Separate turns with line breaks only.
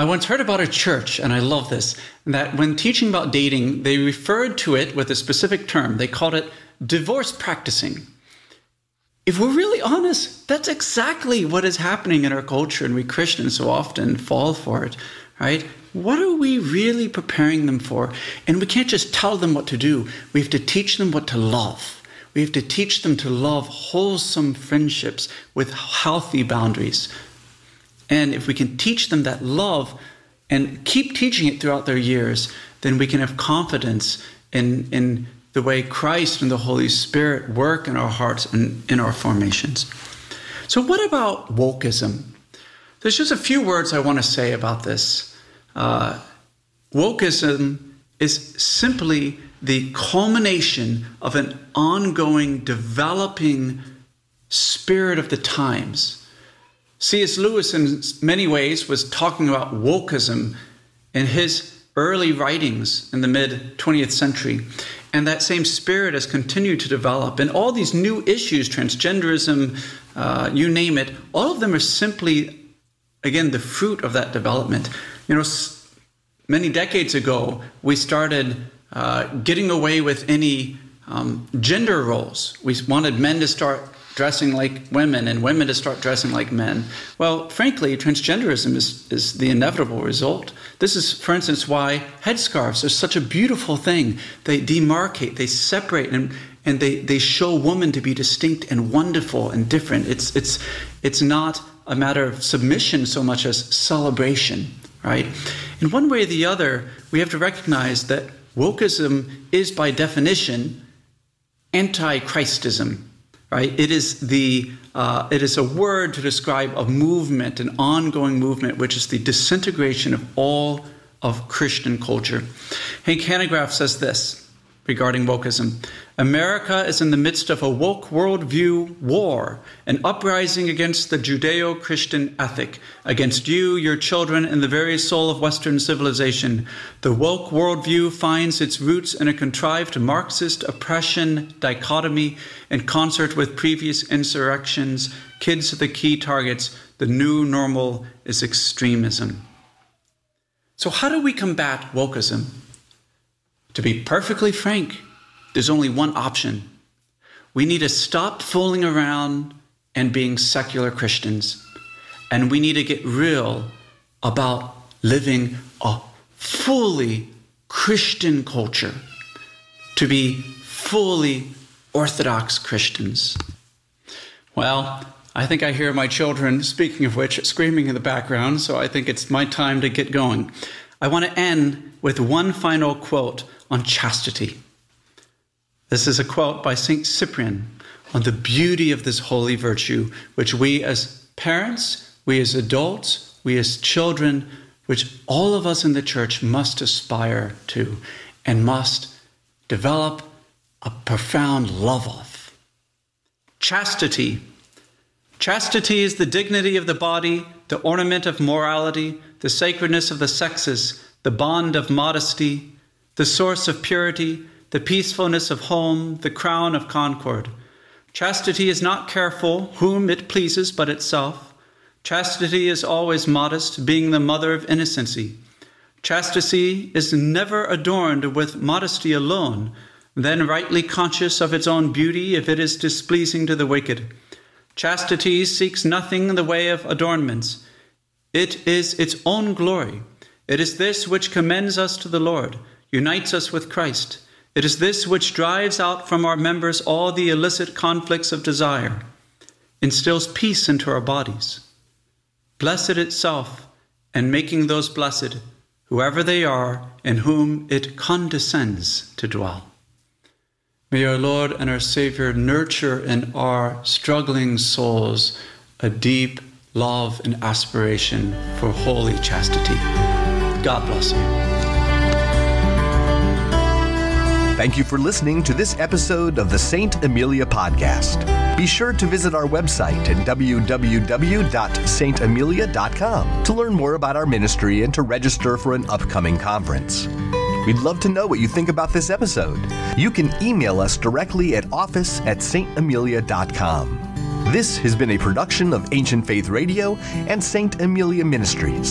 I once heard about a church, and I love this, that when teaching about dating, they referred to it with a specific term. They called it divorce practicing. If we're really honest, that's exactly what is happening in our culture, and we Christians so often fall for it, right? What are we really preparing them for? And we can't just tell them what to do. We have to teach them what to love. We have to teach them to love wholesome friendships with healthy boundaries. And if we can teach them that love and keep teaching it throughout their years, then we can have confidence in the way Christ and the Holy Spirit work in our hearts and in our formations. So what about wokeism? There's just a few words I want to say about this. Wokeism is simply the culmination of an ongoing, developing spirit of the times. C.S. Lewis, in many ways, was talking about wokeism in his early writings in the mid-20th century. And that same spirit has continued to develop. And all these new issues, transgenderism, you name it, all of them are simply, again, the fruit of that development. You know, many decades ago, we started getting away with any gender roles. We wanted men to start dressing like women and women to start dressing like men. Well, frankly, transgenderism is the inevitable result. This is, for instance, why headscarves are such a beautiful thing. They demarcate, they separate, and they show woman to be distinct and wonderful and different. It's not a matter of submission so much as celebration, right? In one way or the other, we have to recognize that wokeism is by definition anti-Christism. Right? It is a word to describe a movement, an ongoing movement, which is the disintegration of all of Christian culture. Hank Hanegraaff says this regarding wokeism: America is in the midst of a woke worldview war, an uprising against the Judeo-Christian ethic, against you, your children, and the very soul of Western civilization. The woke worldview finds its roots in a contrived Marxist oppression dichotomy in concert with previous insurrections. Kids are the key targets. The new normal is extremism. So how do we combat wokeism? To be perfectly frank, there's only one option. We need to stop fooling around and being secular Christians. And we need to get real about living a fully Christian culture, to be fully Orthodox Christians. Well, I think I hear my children, speaking of which, screaming in the background, so I think it's my time to get going. I want to end with one final quote on chastity. This is a quote by St. Cyprian on the beauty of this holy virtue, which we as parents, we as adults, we as children, which all of us in the church must aspire to and must develop a profound love of. Chastity. Chastity is the dignity of the body, the ornament of morality, the sacredness of the sexes, the bond of modesty, the source of purity, the peacefulness of home, the crown of concord. Chastity is not careful whom it pleases but itself. Chastity is always modest, being the mother of innocency. Chastity is never adorned with modesty alone, then rightly conscious of its own beauty if it is displeasing to the wicked. Chastity seeks nothing in the way of adornments. It is its own glory. It is this which commends us to the Lord, unites us with Christ. It is this which drives out from our members all the illicit conflicts of desire, instills peace into our bodies. Blessed itself, and making those blessed, whoever they are, in whom it condescends to dwell. May our Lord and our Savior nurture in our struggling souls a deep love and aspiration for holy chastity. God bless you.
Thank you for listening to this episode of the St. Amelia Podcast. Be sure to visit our website at www.stamelia.com to learn more about our ministry and to register for an upcoming conference. We'd love to know what you think about this episode. You can email us directly at office@stamelia.com. This has been a production of Ancient Faith Radio and St. Amelia Ministries.